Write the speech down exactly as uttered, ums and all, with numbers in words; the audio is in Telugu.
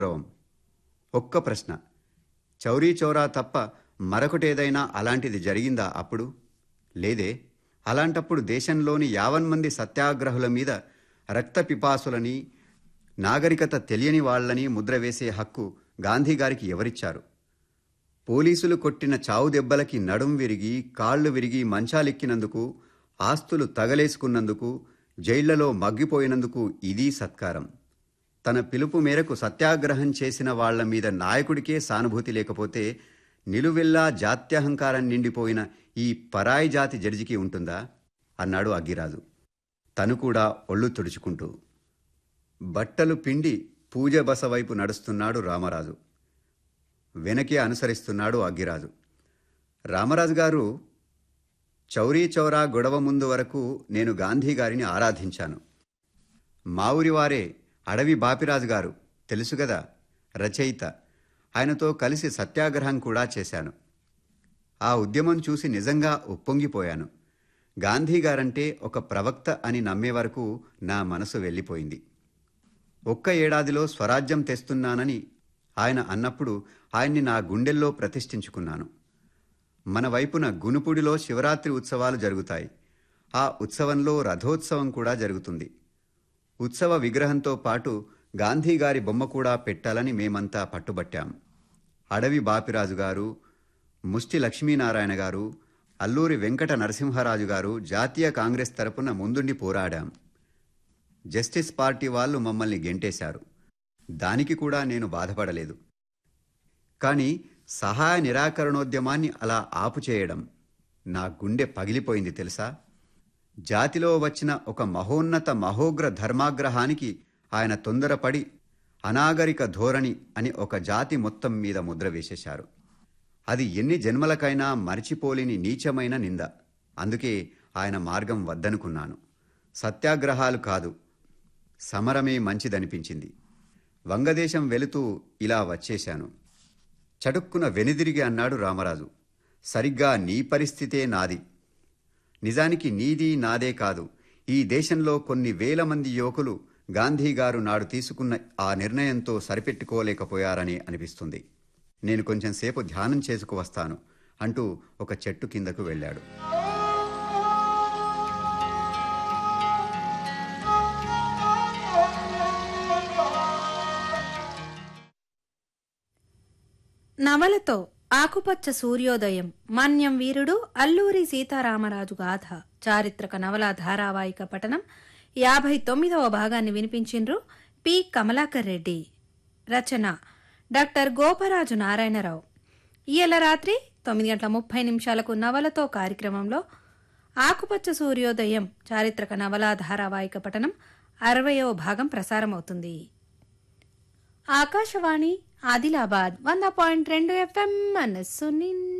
గౌరవం. ఒక్క ప్రశ్న, చౌరీ చౌరా తప్ప మరొకటేదైనా అలాంటిది జరిగిందా అప్పుడు? లేదే. అలాంటప్పుడు దేశంలోని యావన్మంది సత్యాగ్రహుల మీద రక్త పిపాసులని, నాగరికత తెలియని వాళ్లని ముద్ర వేసే హక్కు గాంధీగారికి ఎవరిచ్చారు? పోలీసులు కొట్టిన చావు దెబ్బలకి నడుం విరిగి, కాళ్లు విరిగి మంచాలెక్కినందుకు, ఆస్తులు తగలేసుకున్నందుకు, జైళ్లలో మగ్గిపోయినందుకు ఇదీ సత్కారం. తన పిలుపు మేరకు సత్యాగ్రహం చేసిన వాళ్ల మీద నాయకుడికే సానుభూతి లేకపోతే నిలువెల్లా జాత్యహంకారం నిండిపోయిన ఈ పరాయి జాతి జడ్జికి ఉంటుందా? అన్నాడు అగ్గిరాజు, తను కూడా ఒళ్ళు తుడుచుకుంటూ. బట్టలు పిండి పూజ బస వైపు నడుస్తున్నాడు రామరాజు. వెనకే అనుసరిస్తున్నాడు అగ్గిరాజు. రామరాజు గారు, చౌరీ చౌరా గొడవ ముందు వరకు నేను గాంధీగారిని ఆరాధించాను. మా ఊరివారే అడవి బాపిరాజు గారు తెలుసుగదా, రచయిత. ఆయనతో కలిసి సత్యాగ్రహం కూడా చేశాను. ఆ ఉద్యమం చూసి నిజంగా ఉప్పొంగిపోయాను. గాంధీగారంటే ఒక ప్రవక్త అని నమ్మే వరకు నా మనసు వెళ్ళిపోయింది. ఒక్క ఏడాదిలో స్వరాజ్యం తెస్తున్నానని ఆయన అన్నప్పుడు ఆయన్ని నా గుండెల్లో ప్రతిష్ఠించుకున్నాను. మన వైపున గునుపుడిలో శివరాత్రి ఉత్సవాలు జరుగుతాయి. ఆ ఉత్సవంలో రథోత్సవం కూడా జరుగుతుంది. ఉత్సవ విగ్రహంతో పాటు గాంధీగారి బొమ్మ కూడా పెట్టాలని మేమంతా పట్టుబట్టాం. అడవి బాపిరాజు గారు, ముష్టి లక్ష్మీనారాయణ గారు, అల్లూరి వెంకట నరసింహరాజు గారు జాతీయ కాంగ్రెస్ తరపున ముందుండి పోరాడాం. జస్టిస్ పార్టీ వాళ్ళు మమ్మల్ని గెంటేశారు. దానికి కూడా నేను బాధపడలేదు. కానీ సహాయ నిరాకరణోద్యమాన్ని అలా ఆపుచేయడం నా గుండె పగిలిపోయింది తెలుసా. జాతిలో వచ్చిన ఒక మహోన్నత మహోగ్ర ధర్మాగ్రహానికి ఆయన తొందరపడి అనాగరిక ధోరణి అని ఒక జాతి మొత్తం మీద ముద్ర వేసేశారు. అది ఎన్ని జన్మలకైనా మరిచిపోలేని నీచమైన నింద. అందుకే ఆయన మార్గం వద్దనుకున్నాను. సత్యాగ్రహాలు కాదు, సమరమే మంచిదనిపించింది. వంగదేశం వెళుతూ ఇలా వచ్చేశాను. చటుక్కున వెనుదిరిగి అన్నాడు రామరాజు, సరిగ్గా నీ పరిస్థితే నాది. నిజానికి నీది నాదే కాదు, ఈ దేశంలో కొన్ని వేల మంది యువకులు గాంధీగారు నాడు తీసుకున్న ఆ నిర్ణయంతో సరిపెట్టుకోలేకపోయారని అనిపిస్తుంది. నేను కొంచెం సేపు ధ్యానం చేసుకు వస్తాను అంటూ ఒక చెట్టు కిందకు వెళ్ళాడు. నవలతో ఆకుపచ్చ సూర్యోదయం, మన్యం వీరుడు, అల్లూరి సీతారామరాజు గాథ చారిత్రక నవల ధారావాహిక పఠనం యాభై తొమ్మిదవ భాగాన్ని వినిపించిండ్రు పి కమలాకర్ రెడ్డి. రచన డాక్టర్ గోపరాజు నారాయణరావు. ఇయ్యాల రాత్రి తొమ్మిది గంటల ముప్పై నిమిషాలకు నవలతో కార్యక్రమంలో ఆకుపచ్చ సూర్యోదయం చారిత్రక నవల ధారావాహిక పఠనం అరవయవ భాగం ప్రసారమవుతుంది. ఆకాశవాణి ఆదిలాబాద్ వంద పాయింట్ రెండు ఎఫ్ఎం మనస్సు నిండా